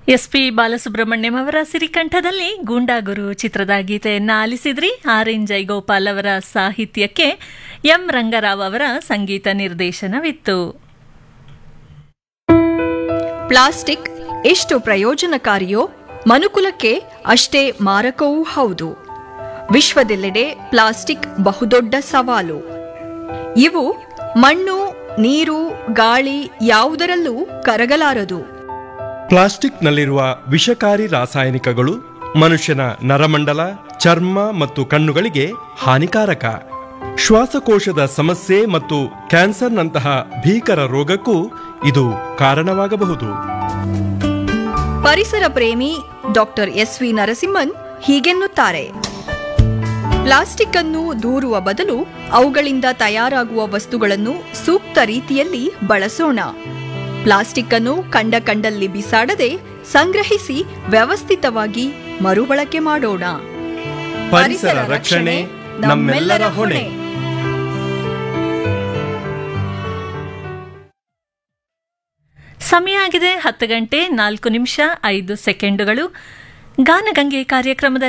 SP Balasubrahmanyam ಅವರ ಸಿರಿಕಂಠದಲ್ಲಿ ಗೂಂಡಾಗುರು ಚಿತ್ರದ ಗೀತೆಯನ್ನ ಆಲಿಸಿದ್ರಿ. ಆರ್.ಎನ್. ಜೈಗೋಪಾಲ್ ಅವರ ಸಾಹಿತ್ಯಕ್ಕೆ ಎಂ ರಂಗರಾವ್ ಅವರ ಸಂಗೀತ ನಿರ್ದೇಶನವಿತ್ತು. ಪ್ಲಾಸ್ಟಿಕ್ ಎಷ್ಟು ಪ್ರಯೋಜನಕಾರಿಯೋ ಮನುಕುಲಕ್ಕೆ ಅಷ್ಟೇ ಮಾರಕವೂ ಹೌದು. ವಿಶ್ವದೆಲ್ಲೆಡೆ ಪ್ಲಾಸ್ಟಿಕ್ ಬಹುದೊಡ್ಡ ಸವಾಲು. ಇವು ಮಣ್ಣು, ನೀರು, ಗಾಳಿ ಯಾವುದರಲ್ಲೂ ಕರಗಲಾರದು. ಪ್ಲಾಸ್ಟಿಕ್ನಲ್ಲಿರುವ ವಿಷಕಾರಿ ರಾಸಾಯನಿಕಗಳು ಮನುಷ್ಯನ ನರಮಂಡಲ, ಚರ್ಮ ಮತ್ತು ಕಣ್ಣುಗಳಿಗೆ ಹಾನಿಕಾರಕ. ಶ್ವಾಸಕೋಶದ ಸಮಸ್ಯೆ ಮತ್ತು ಕ್ಯಾನ್ಸರ್ನಂತಹ ಭೀಕರ ರೋಗಕ್ಕೂ ಇದು ಕಾರಣವಾಗಬಹುದು. ಪರಿಸರ ಪ್ರೇಮಿ ಡಾಕ್ಟರ್ ಎಸ್.ವಿ. ನರಸಿಂಹನ್ ಹೀಗೆನ್ನುತ್ತಾರೆ: ಪ್ಲಾಸ್ಟಿಕ್ ಅನ್ನು ದೂರುವ ಬದಲು ಅವುಗಳಿಂದ ತಯಾರಾಗುವ ವಸ್ತುಗಳನ್ನು ಸೂಕ್ತ ರೀತಿಯಲ್ಲಿ ಬಳಸೋಣ. ಪ್ಲಾಸ್ಟಿಕ್ ಅನ್ನು ಕಂಡಲ್ಲಿ ಬಿಸಾಡದೆ ಸಂಗ್ರಹಿಸಿ ವ್ಯವಸ್ಥಿತವಾಗಿ ಮರುಬಳಕೆ ಮಾಡೋಣ. ಪರಿಸರ ರಕ್ಷಣೆ ನಮ್ಮೆಲ್ಲರ ಹೊಣೆ. ಸಮಯ ಆಗಿದೆ 10 ಗಂಟೆ 4 ನಿಮಿಷ 5 ಸೆಕೆಂಡುಗಳು. ಗಾನಗಂಗೆ ಕಾರ್ಯಕ್ರಮದಲ್ಲಿ